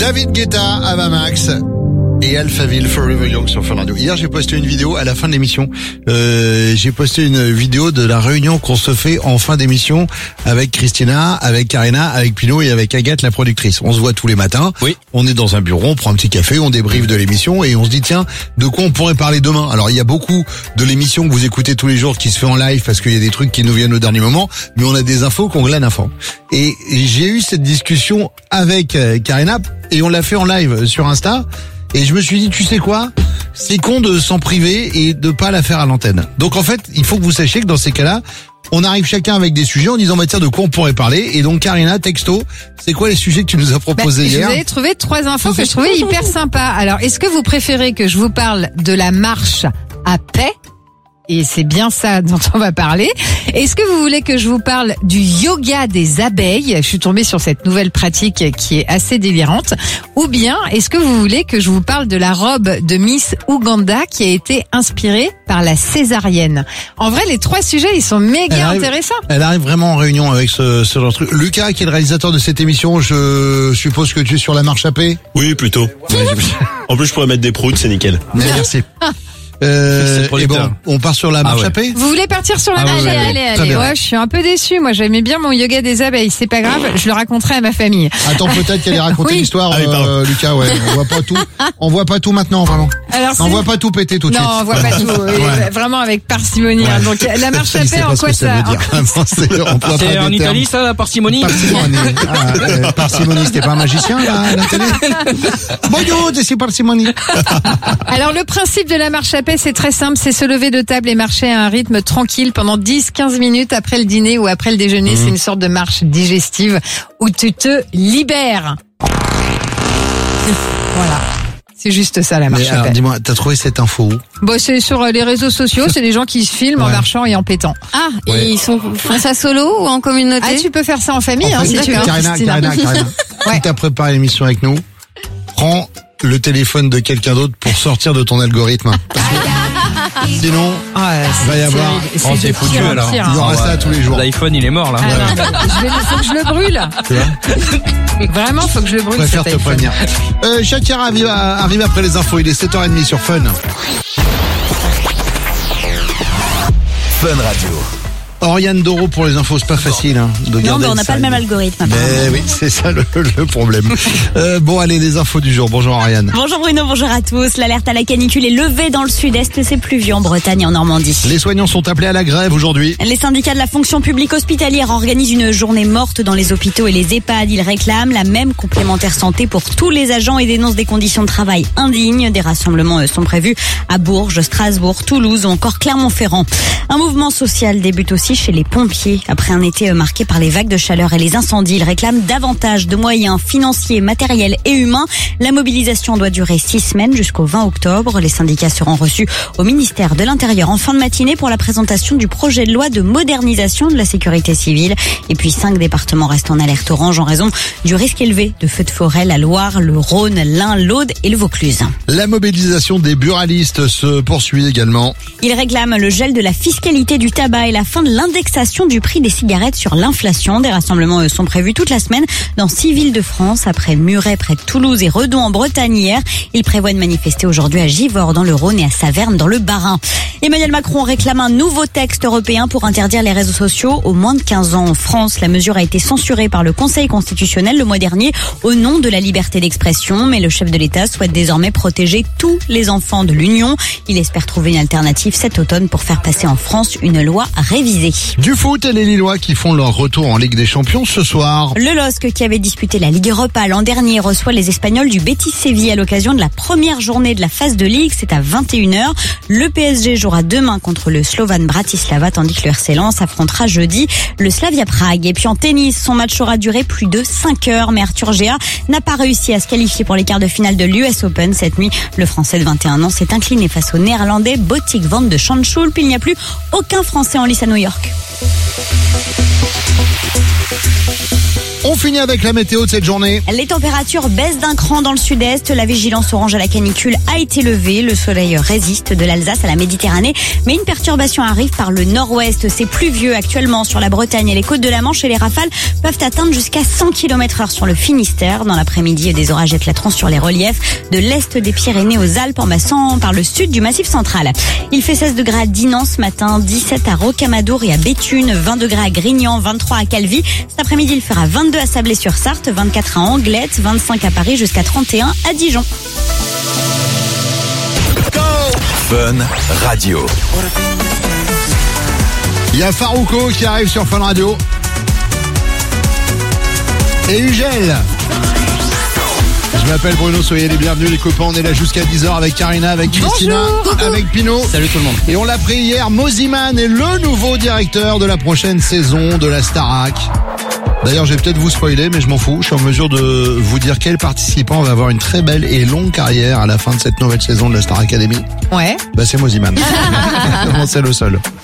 David Guetta, Ava Max et Alphaville, Forever Young sur Fun Radio. Hier, j'ai posté une vidéo à la fin de l'émission. J'ai posté une vidéo de la réunion qu'on se fait en fin d'émission avec Christina, avec Karina, avec Pino et avec Agathe, la productrice. On se voit tous les matins. Oui. On est dans un bureau, on prend un petit café, on débriefe de l'émission et on se dit tiens, de quoi on pourrait parler demain? Alors, il y a beaucoup de l'émission que vous écoutez tous les jours qui se fait en live parce qu'il y a des trucs qui nous viennent au dernier moment, mais on a des infos qu'on glane à fond. Et j'ai eu cette discussion avec Karina et on l'a fait en live sur Insta. Et je me suis dit, tu sais quoi? C'est con de s'en priver et de pas la faire à l'antenne. Donc en fait, il faut que vous sachiez que dans ces cas-là, on arrive chacun avec des sujets en disant, bah tiens, de quoi on pourrait parler? Et donc Karina, texto, c'est quoi les sujets que tu nous as proposés hier? Je vous ai trouvé 3 infos que je trouvais hyper sympas. Alors, est-ce que vous préférez que je vous parle de la marche à paix? Et c'est bien ça dont on va parler. Est-ce que vous voulez que je vous parle du yoga des abeilles? Je suis tombée sur cette nouvelle pratique qui est assez délirante. Ou bien, est-ce que vous voulez que je vous parle de la robe de Miss Ouganda qui a été inspirée par la césarienne? En vrai, les 3 sujets, ils sont méga intéressants. Elle arrive vraiment en réunion avec ce genre de truc. Lucas, qui est le réalisateur de cette émission, je suppose que tu es sur la marche à paix? Oui, plutôt. En plus, je pourrais mettre des proutes, c'est nickel. Merci. Et bon, on part sur la marche à paix. Vous voulez partir sur la marche? Allez. Ouais, je suis un peu déçue. Moi, j'aimais bien mon yoga des abeilles. C'est pas grave, je le raconterai à ma famille. Attends, peut-être qu'elle ait raconté l'histoire, Lucas, ouais. On voit pas tout. On voit pas tout maintenant, vraiment. Alors, on voit pas tout péter tout de suite. Non, on voit pas tout. Vraiment avec parcimonie. Ouais. Donc, la marche à paix, en quoi ça veut dire? C'est en Italie, ça, la parcimonie? Parcimonie, c'était pas un magicien, là, à la télé? Bonjour, c'est parcimonie. Alors, le principe de la marche à paix, c'est très simple, c'est se lever de table et marcher à un rythme tranquille pendant 10-15 minutes après le dîner ou après le déjeuner. C'est une sorte de marche digestive où tu te libères. Voilà. C'est juste ça, la marche à paix. Dis-moi, t'as trouvé cette info où? Bon, c'est sur les réseaux sociaux, c'est des gens qui se filment en marchant et en pétant. Ah, et ils font ça solo ou en communauté? Ah, tu peux faire ça en famille, en fait, si tu veux. Karina. Si t'as préparé l'émission avec nous, prends le téléphone de quelqu'un d'autre pour sortir de ton algorithme. Sinon, va y avoir. C'est foutu alors. Il y aura ça tous les jours. L'iPhone, il est mort là. Faut que je le brûle. Tu vois? Vraiment, faut que je le brûle. Je préfère te prévenir. Shakira arrive après les infos. Il est 7h30 sur Fun. Fun Radio. Oriane Doro pour les infos, c'est pas facile de garder. Non, mais on n'a pas le même algorithme. Mais oui, c'est ça le problème. Bon, allez, les infos du jour. Bonjour Oriane. Bonjour Bruno, bonjour à tous. L'alerte à la canicule est levée dans le sud-est. C'est pluvieux en Bretagne et en Normandie. Les soignants sont appelés à la grève aujourd'hui. Les syndicats de la fonction publique hospitalière organisent une journée morte dans les hôpitaux et les EHPAD. Ils réclament la même complémentaire santé pour tous les agents et dénoncent des conditions de travail indignes. Des rassemblements sont prévus à Bourges, Strasbourg, Toulouse ou encore Clermont-Ferrand. Un mouvement social débute aussi chez les pompiers. Après un été marqué par les vagues de chaleur et les incendies, ils réclament davantage de moyens financiers, matériels et humains. La mobilisation doit durer 6 semaines jusqu'au 20 octobre. Les syndicats seront reçus au ministère de l'Intérieur en fin de matinée pour la présentation du projet de loi de modernisation de la sécurité civile. Et puis 5 départements restent en alerte orange en raison du risque élevé de feux de forêt, la Loire, le Rhône, l'Ain, l'Aude et le Vaucluse. La mobilisation des buralistes se poursuit également. Ils réclament le gel de la fiscalité du tabac et la fin de l'indexation du prix des cigarettes sur l'inflation. Des rassemblements sont prévus toute la semaine dans 6 villes de France, après Muret près de Toulouse et Redon en Bretagne hier. Ils prévoient de manifester aujourd'hui à Givors dans le Rhône et à Saverne dans le Bas-Rhin. Emmanuel Macron réclame un nouveau texte européen pour interdire les réseaux sociaux aux moins de 15 ans en France. La mesure a été censurée par le Conseil constitutionnel le mois dernier au nom de la liberté d'expression, mais le chef de l'État souhaite désormais protéger tous les enfants de l'Union. Il espère trouver une alternative cet automne pour faire passer en France une loi révisée. Du foot et les Lillois qui font leur retour en Ligue des Champions ce soir. Le LOSC, qui avait disputé la Ligue Europa l'an dernier, reçoit les Espagnols du Betis Séville à l'occasion de la première journée de la phase de Ligue. C'est à 21h. Le PSG jouera demain contre le Slovan Bratislava, tandis que le RC Lens affrontera jeudi le Slavia Prague. Et puis en tennis, son match aura duré plus de 5 heures, mais Arthur Géa n'a pas réussi à se qualifier pour les quarts de finale de l'US Open. Cette nuit, le Français de 21 ans s'est incliné face au Néerlandais Botic van de Schonschulp. Il n'y a plus aucun Français en lice à New York. On finit avec la météo de cette journée. Les températures baissent d'un cran dans le sud-est. La vigilance orange à la canicule a été levée. Le soleil résiste de l'Alsace à la Méditerranée. Mais une perturbation arrive par le nord-ouest. C'est pluvieux actuellement sur la Bretagne et les côtes de la Manche et les rafales peuvent atteindre jusqu'à 100 km/h sur le Finistère. Dans l'après-midi, des orages éclateront sur les reliefs de l'est des Pyrénées aux Alpes en passant par le sud du Massif central. Il fait 16 degrés à Dinan ce matin, 17 à Rocamadour et à Béthune, 20 degrés à Grignan, 23 à Calvi. Cet après-midi, il fera 22 à Sablé-sur-Sarthe, 24 à Anglette, 25 à Paris jusqu'à 31 à Dijon. Fun Radio. Il y a Farouko qui arrive sur Fun Radio. Et Ugel. Je m'appelle Bruno, soyez les bienvenus les copains, on est là jusqu'à 10h avec Karina, avec Christina, avec Pino. Salut tout le monde. Et on l'a pris hier, Moziman est le nouveau directeur de la prochaine saison de la Starac. D'ailleurs, je vais peut-être vous spoiler, mais je m'en fous. Je suis en mesure de vous dire quel participant va avoir une très belle et longue carrière à la fin de cette nouvelle saison de la Star Academy. Ouais. Bah, c'est Moziman. C'est le seul.